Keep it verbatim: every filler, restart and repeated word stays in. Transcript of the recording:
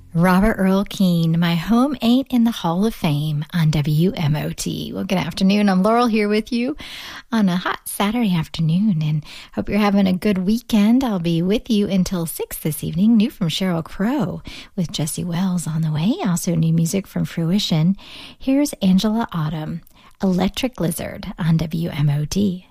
Robert Earl Keen, My Home Ain't in the Hall of Fame on W M O T. Well, good afternoon. I'm Laurel here with you on a hot Saturday afternoon, and hope you're having a good weekend. I'll be with you until six this evening. New from Sheryl Crow with Jesse Wells on the way. Also new music from Fruition. Here's Angela Autumn, Electric Lizard on W M O T.